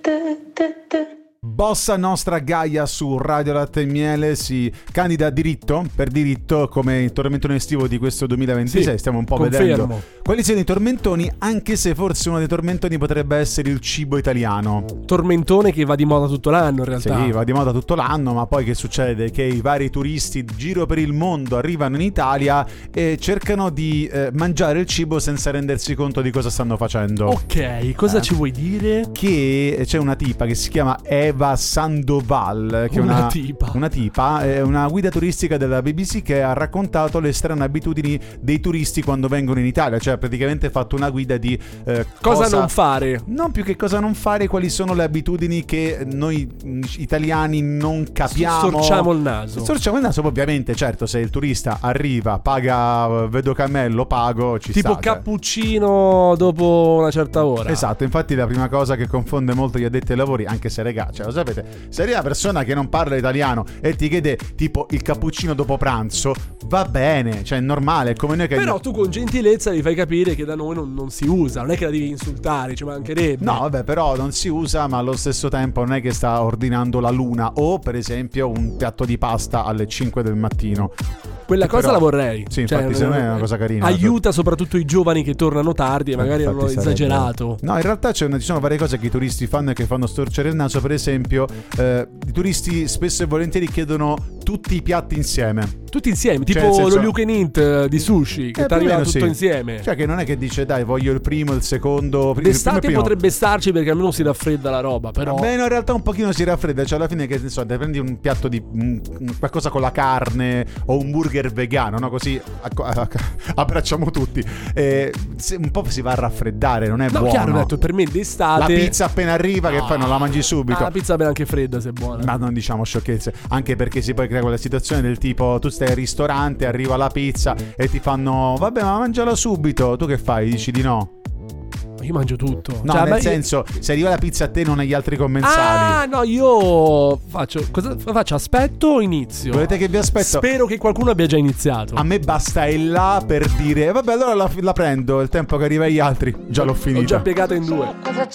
Bossa Nostra Gaia su Radio Latte e Miele si candida per diritto come il tormentone estivo di questo 2026. Sì, stiamo un po' vedendo quali siano i tormentoni, anche se forse uno dei tormentoni potrebbe essere il cibo italiano. Tormentone che va di moda tutto l'anno in realtà. Sì, va di moda tutto l'anno, ma poi che succede? Che i vari turisti giro per il mondo arrivano in Italia e cercano di mangiare il cibo senza rendersi conto di cosa stanno facendo. Ok, cosa ci vuoi dire? Che c'è una tipa che si chiama Eva Sandoval, che una tipa, è una guida turistica della BBC che ha raccontato le strane abitudini dei turisti quando vengono in Italia, cioè praticamente ha fatto una guida di cosa non fare, non più che cosa non fare, quali sono le abitudini che noi italiani non capiamo. Storciamo il naso, ovviamente, certo, se il turista arriva, paga, vedo cammello, pago, ci tipo sta, cappuccino dopo una certa ora. Esatto, infatti la prima cosa che confonde molto gli addetti ai lavori, anche se regà, cioè, lo sapete, se arriva una persona che non parla italiano e ti chiede tipo il cappuccino dopo pranzo, va bene, cioè è normale, è come noi che... Però tu con gentilezza gli fai capire che da noi non si usa, non è che la devi insultare, ci mancherebbe. No, vabbè, però non si usa, ma allo stesso tempo non è che sta ordinando la luna o per esempio un piatto di pasta alle 5 del mattino. Quella cosa la vorrei. Sì, infatti secondo me è una cosa carina. Aiuta soprattutto i giovani che tornano tardi e magari hanno esagerato. No, in realtà ci sono varie cose che i turisti fanno e che fanno storcere il naso. Per esempio, i turisti spesso e volentieri chiedono tutti i piatti insieme. Tutti insieme, tipo lo Luke and Eat di sushi, che ti arriva tutto insieme. Cioè che non è che dice dai voglio il primo, il secondo. D'estate potrebbe starci perché almeno si raffredda la roba, però. Beh, no, in realtà un pochino si raffredda. Cioè alla fine che ne so, te prendi un piatto di qualcosa con la carne o un burger vegano, no? Così abbracciamo tutti. Un po' si va a raffreddare, non è buono. No, chiaro, ho detto, per me d'estate la pizza appena arriva che fai non la mangi subito. La pizza bene anche fredda se è buona. Ma non diciamo sciocchezze, anche perché si poi crea quella situazione del tipo tu stai al ristorante, arriva la pizza e ti fanno vabbè ma mangiala subito, tu che fai? Dici di no? Io mangio tutto. No, nel senso, se arriva la pizza a te non agli altri commensali. Ah, no, io cosa faccio? Aspetto o inizio? Volete che vi aspetto? Spero che qualcuno abbia già iniziato. A me basta il là per dire vabbè allora la prendo, il tempo che arriva agli altri già l'ho finita. L'ho già piegata in due. Cosa